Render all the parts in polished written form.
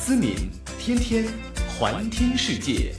思敏天天环听世界。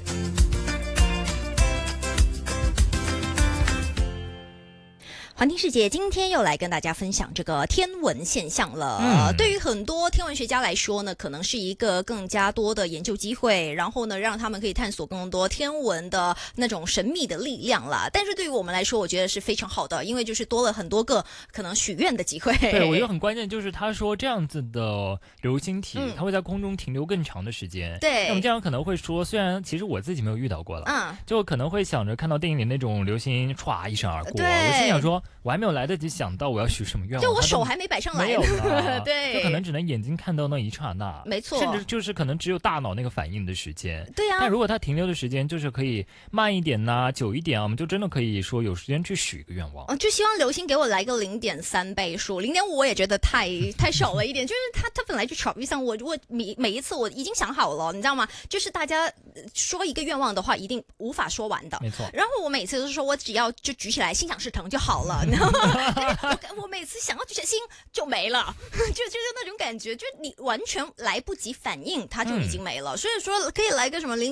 环听世界今天又来跟大家分享这个天文现象了。对于很多天文学家来说呢，可能是一个更加多的研究机会，然后呢，让他们可以探索更多天文的那种神秘的力量啦。但是对于我们来说，我觉得是非常好的，因为就是多了很多个可能许愿的机会。 对，我觉得很关键，就是他说这样子的流星体，它会在空中停留更长的时间。 对， 那么这样可能会说，虽然其实我自己没有遇到过了，就可能会想着看到电影里那种流星歘一闪而过，我心想说，我还没有来得及想到我要许什么愿望， 就我手还没摆上来， 没有了对， 就可能只能眼睛看到那一刹那， 没错， 甚至就是可能只有大脑那个反应的时间。 对啊， 但如果它停留的时间就是可以慢一点呐、久一点啊，我们就真的可以说有时间去许一个愿望。 就希望流星给我来个0.3倍数，0.5我也觉得太少了一点。就是它本来就少预算，我每一次我已经想好了，你知道吗？就是大家说一个愿望的话，一定无法说完的。 没错。 然后我每次都是说我只要就举起来，心想事成就好了，你知道吗？我每次想要举起来心就没了，就是那种感觉，就你完全来不及反应，它就已经没了。所以说可以来个什么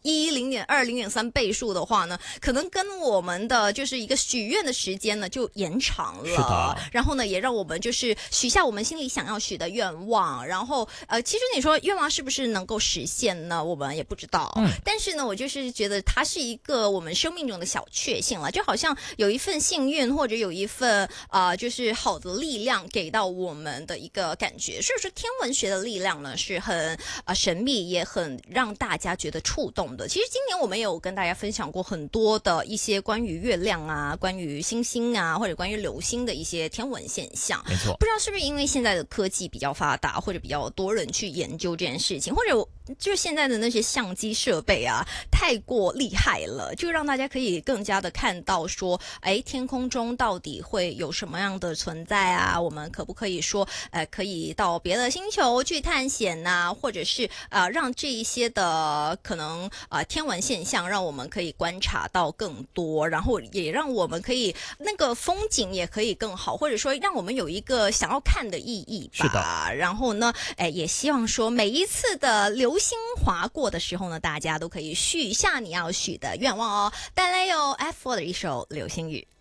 0.1、0.2、0.3倍数的话呢，可能跟我们的就是一个许愿的时间呢就延长了。 是的。 然后呢，也让我们就是许下我们心里想要许的愿望。然后其实你说愿望是不是能够实现呢？我们也不知道。但是呢，我就是觉得它是一个我们生命中的小确幸了，就好像有一份幸运或者有一份就是好的力量给到我们的一个感觉。所以说天文学的力量呢是很神秘，也很让大家觉得触动的。其实今年我们也有跟大家分享过很多的一些关于月亮啊、关于星星啊或者关于流星的一些天文现象。 没错。 不知道是不是因为现在的科技比较发达，或者比较多人去研究这件事情，或者就是现在的那些相机设备啊太过厉害了，就让大家可以更加的看到说，天空中到底会有什么样的存在啊？我们可不可以说可以到别的星球去探险啊，或者是让这一些的可能天文现象让我们可以观察到更多，然后也让我们可以那个风景也可以更好，或者说让我们有一个想要看的意义吧。 是的。 然后呢也希望说每一次的流星划过的时候呢，大家都可以许下你要许的愿望哦。带来有 F4 的一首流星雨。